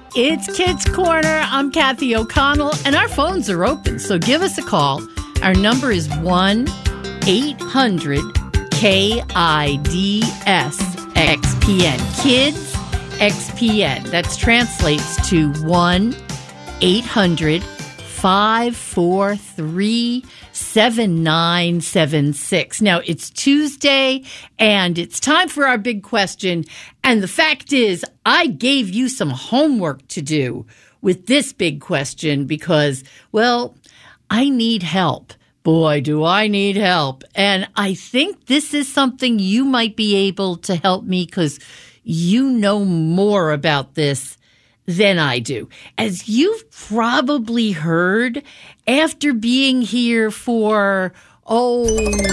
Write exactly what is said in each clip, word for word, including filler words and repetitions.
It's Kids Corner. I'm Kathy O'Connell, and our phones are open, so give us a call. Our number is one eight hundred K I D S X P N. Kids X P N. That translates to one eight hundred five four three seven nine seven six. Now, it's Tuesday, and it's time for our big question. And the fact is, I gave you some homework to do with this big question because, well, I need help. Boy, do I need help. And I think this is something you might be able to help me because you know more about this than I do. As you've probably heard, after being here for, oh,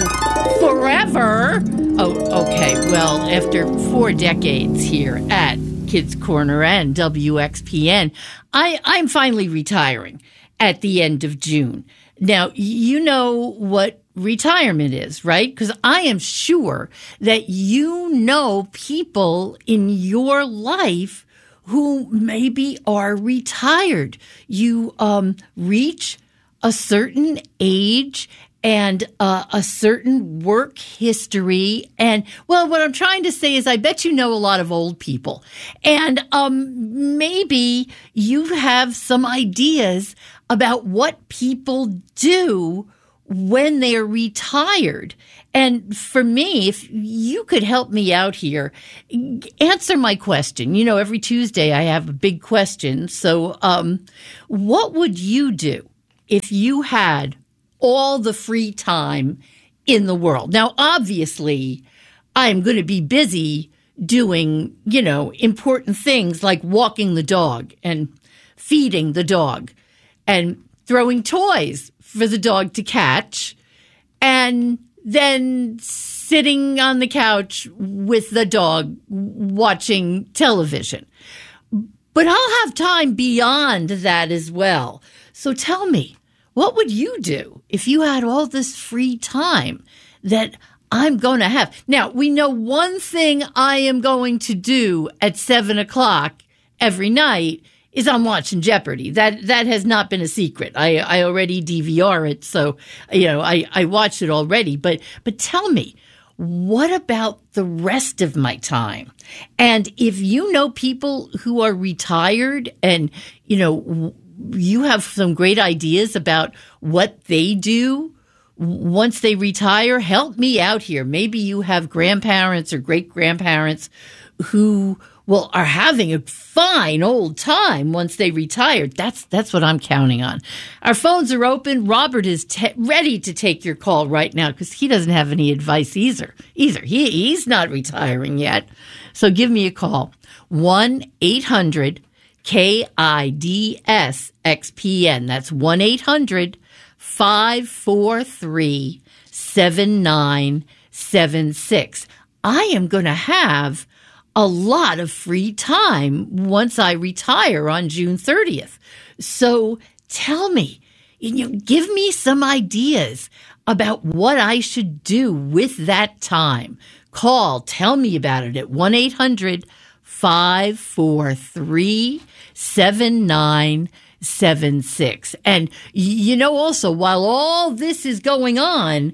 forever. Oh, okay. Well, after four decades here at Kids Corner and W X P N, I, I'm finally retiring at the end of June. Now, you know what retirement is, right? Because I am sure that you know people in your life who maybe are retired. You um, reach a certain age and uh, a certain work history. And, well, what I'm trying to say is I bet you know a lot of old people. And um, maybe you have some ideas about what people do when they're retired. And for me, if you could help me out here, answer my question. You know, every Tuesday I have a big question. So um, what would you do if you had all the free time in the world? Now, obviously, I'm going to be busy doing, you know, important things like walking the dog and feeding the dog and throwing toys for the dog to catch, and then sitting on the couch with the dog watching television. But I'll have time beyond that as well. So tell me, what would you do if you had all this free time that I'm going to have? Now, we know one thing I am going to do at seven o'clock every night is I'm watching Jeopardy. That that has not been a secret. I, I already D V R it, so, you know, I, I watched it already. But but tell me, what about the rest of my time? And if you know people who are retired and, you know, you have some great ideas about what they do once they retire, help me out here. Maybe you have grandparents or great-grandparents who, well, are having a fine old time once they retire. That's that's what I'm counting on. Our phones are open. Robert is te- ready to take your call right now because he doesn't have any advice either. Either he he's not retiring yet. So give me a call. one eight hundred K I D S X P N. That's one eight hundred five four three seven nine seven six. I am going to have a lot of free time once I retire on June thirtieth. So tell me, you know, give me some ideas about what I should do with that time. Call, tell me about it at one eight hundred five four three seven nine seven six. And you know, also, while all this is going on,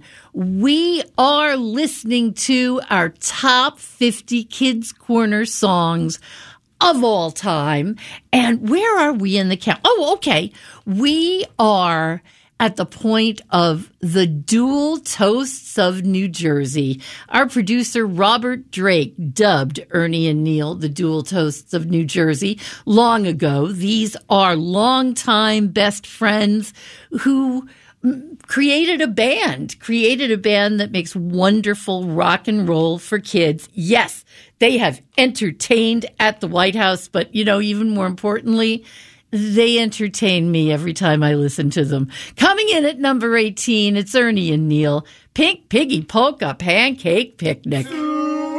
we are listening to our top fifty Kids Corner songs of all time. And where are we in the count? Oh, okay. We are at the point of the Dual Toasts of New Jersey. Our producer, Robert Drake, dubbed Ernie and Neil the Dual Toasts of New Jersey long ago. These are longtime best friends who created a band, created a band that makes wonderful rock and roll for kids. Yes, they have entertained at the White House, but, you know, even more importantly, they entertain me every time I listen to them. Coming in at number eighteen, it's Ernie and Neil, Pink Piggy Polka Pancake Picnic.